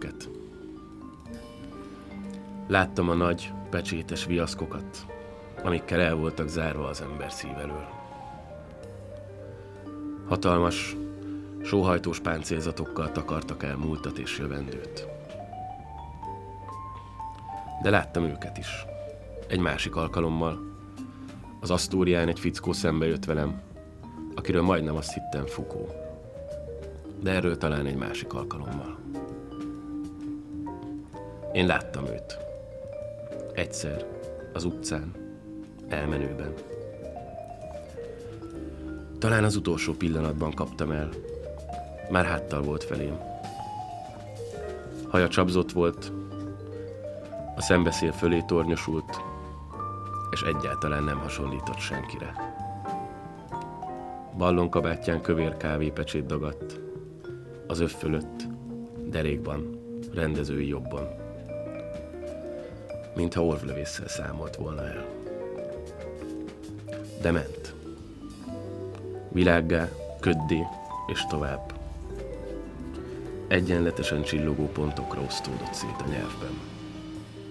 őket. Láttam a nagy, pecsétes viaszkokat, amikkel el voltak zárva az ember szív elől. Hatalmas, sóhajtós páncélzatokkal takartak el múltat és jövendőt. De láttam őket is. Egy másik alkalommal. Az Asztórián egy fickó szembe jött velem, akiről majdnem azt hittem Foucault. De erről talán egy másik alkalommal. Én láttam őt. Egyszer, az utcán, elmenőben. Talán az utolsó pillanatban kaptam el. Már háttal volt felém. Haja csapzott volt, a szembeszél fölé tornyosult, és egyáltalán nem hasonlított senkire. Ballonkabátján kövér kávépecsét dagadt, az öv fölött, derékban, rendezői jobban. Mintha orvlövésszel számolt volna el. De ment. Világgá, köddé és tovább. Egyenletesen csillogó pontokra osztódott szét a nyelvben.